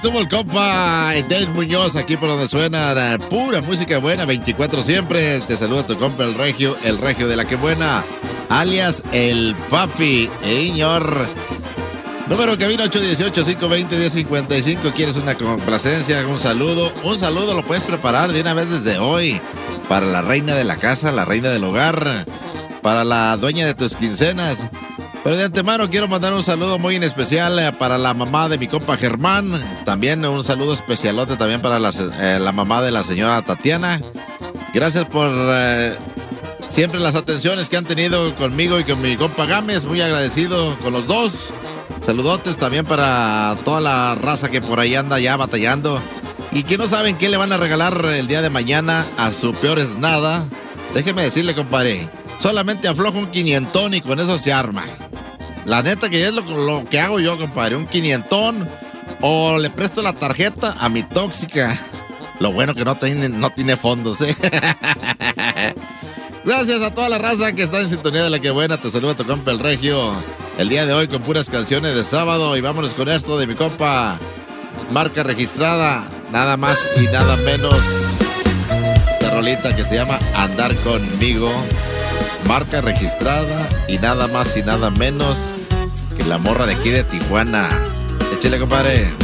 Estuvo el compa Edel Muñoz aquí por donde suena pura música buena, 24 siempre. Te saluda tu compa el regio de la que buena, alias el papi, señor. Número que vino 818-520-1055. ¿Quieres una complacencia? Un saludo lo puedes preparar de una vez desde hoy. Para la reina de la casa, la reina del hogar, para la dueña de tus quincenas. Pero de antemano quiero mandar un saludo muy en especial para la mamá de mi compa Germán. También un saludo especialote también para la mamá de la señora Tatiana. Gracias por siempre las atenciones que han tenido conmigo y con mi compa Gámez. Muy agradecido con los dos. Saludotes también para toda la raza que por ahí anda ya batallando y que no saben qué le van a regalar el día de mañana a su peor es nada. Déjeme decirle, compadre, solamente afloja un 500 y con eso se arma. La neta que es lo que hago yo, compadre, un 500 o le presto la tarjeta a mi tóxica. Lo bueno que no tiene fondos, ¿eh? Gracias a toda la raza que está en sintonía de la que buena. Te saluda tu compa el regio el día de hoy con puras canciones de sábado. Y vámonos con esto de mi compa, marca registrada, nada más y nada menos. Esta rolita que se llama Andar Conmigo, marca registrada y nada más y nada menos que la morra de aquí de Tijuana. Échale, compadre.